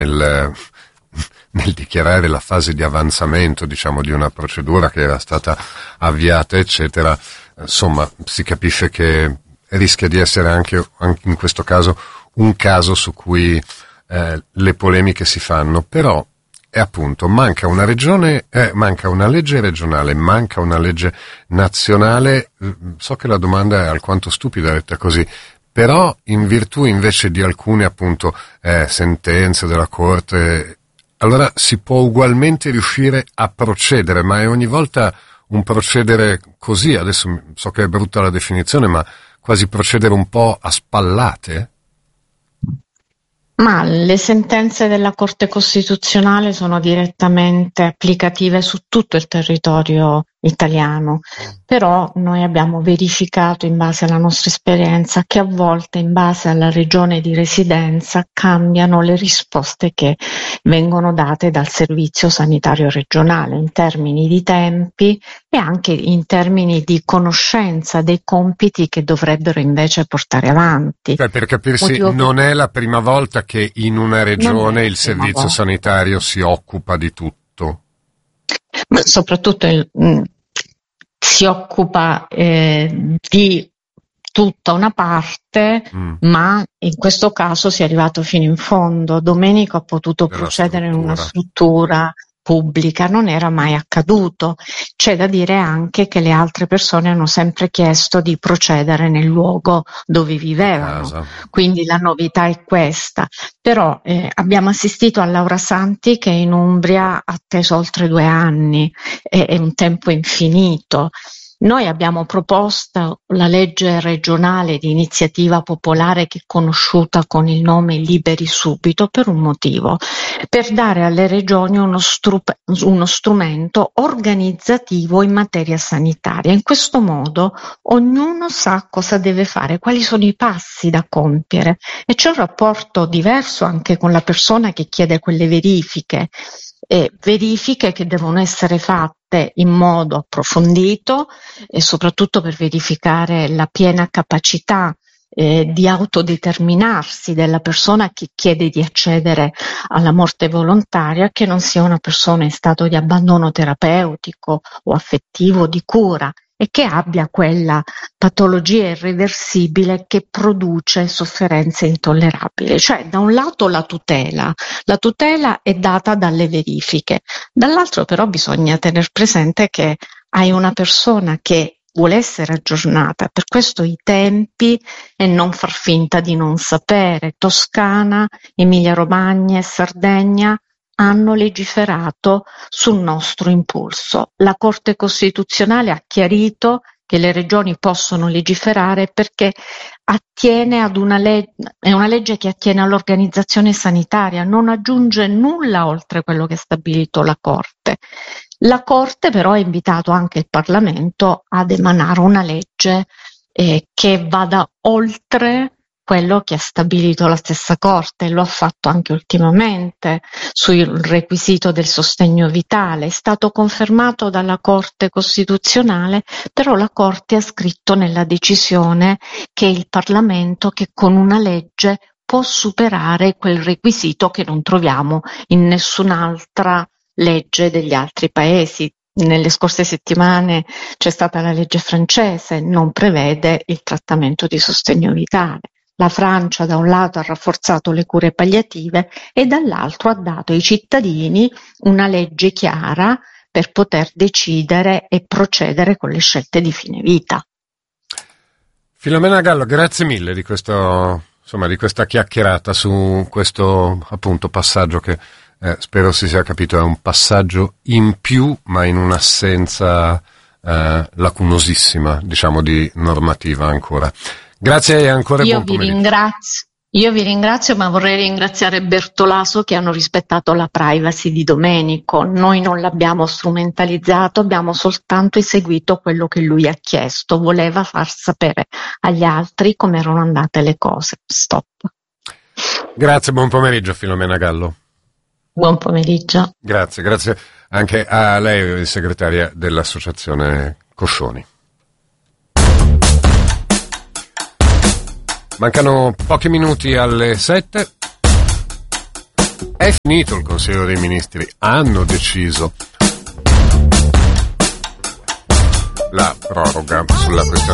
nel dichiarare la fase di avanzamento, diciamo, di una procedura che era stata avviata, eccetera, insomma, si capisce che rischia di essere anche in questo caso un caso su cui le polemiche si fanno, però appunto manca una regione, manca una legge regionale, manca una legge nazionale. So che la domanda è alquanto stupida detta così, però in virtù invece di alcune appunto sentenze della Corte, allora si può ugualmente riuscire a procedere, ma è ogni volta un procedere così, adesso so che è brutta la definizione, ma quasi procedere un po' a spallate? Ma le sentenze della Corte Costituzionale sono direttamente applicative su tutto il territorio italiano, però noi abbiamo verificato in base alla nostra esperienza che a volte in base alla regione di residenza cambiano le risposte che vengono date dal servizio sanitario regionale in termini di tempi e anche in termini di conoscenza dei compiti che dovrebbero invece portare avanti. Cioè, per capirsi, non è la prima volta che in una regione il servizio sanitario si occupa di tutto. Ma soprattutto si occupa di tutta una parte, ma in questo caso si è arrivato fino in fondo. Domenico ha potuto procedere in una struttura pubblica, non era mai accaduto. C'è da dire anche che le altre persone hanno sempre chiesto di procedere nel luogo dove vivevano, quindi la novità è questa. Però abbiamo assistito a Laura Santi che in Umbria ha atteso oltre 2 anni, è un tempo infinito. Noi abbiamo proposto la legge regionale di iniziativa popolare che è conosciuta con il nome Liberi Subito per un motivo, per dare alle regioni uno strumento organizzativo in materia sanitaria. In questo modo ognuno sa cosa deve fare, quali sono i passi da compiere e c'è un rapporto diverso anche con la persona che chiede quelle verifiche. Verifiche che devono essere fatte in modo approfondito e soprattutto per verificare la piena capacità di autodeterminarsi della persona che chiede di accedere alla morte volontaria, che non sia una persona in stato di abbandono terapeutico o affettivo di cura e che abbia quella patologia irreversibile che produce sofferenze intollerabili. Cioè, da un lato la tutela è data dalle verifiche, dall'altro però bisogna tener presente che hai una persona che vuole essere aggiornata, per questo i tempi e non far finta di non sapere. Toscana, Emilia-Romagna e Sardegna hanno legiferato sul nostro impulso. La Corte Costituzionale ha chiarito che le regioni possono legiferare perché attiene ad è una legge che attiene all'organizzazione sanitaria, non aggiunge nulla oltre quello che ha stabilito la Corte. La Corte però ha invitato anche il Parlamento ad emanare una legge che vada oltre quello che ha stabilito la stessa Corte, lo ha fatto anche ultimamente sul requisito del sostegno vitale, è stato confermato dalla Corte Costituzionale, però la Corte ha scritto nella decisione che è il Parlamento che con una legge può superare quel requisito che non troviamo in nessun'altra legge degli altri paesi. Nelle scorse settimane c'è stata la legge francese, non prevede il trattamento di sostegno vitale. La Francia da un lato ha rafforzato le cure palliative e dall'altro ha dato ai cittadini una legge chiara per poter decidere e procedere con le scelte di fine vita. Filomena Gallo, grazie mille di questo, insomma, di questa chiacchierata su questo appunto passaggio che spero si sia capito è un passaggio in più, ma in un'assenza lacunosissima, diciamo, di normativa ancora. Grazie e ancora buon pomeriggio. Io vi ringrazio, ma vorrei ringraziare Bertolaso che hanno rispettato la privacy di Domenico. Noi non l'abbiamo strumentalizzato, abbiamo soltanto eseguito quello che lui ha chiesto. Voleva far sapere agli altri come erano andate le cose. Stop. Grazie, buon pomeriggio Filomena Gallo. Buon pomeriggio. Grazie anche a lei, segretaria dell'associazione Coscioni. Mancano pochi minuti alle 7. È finito il Consiglio dei Ministri, hanno deciso la proroga sulla questione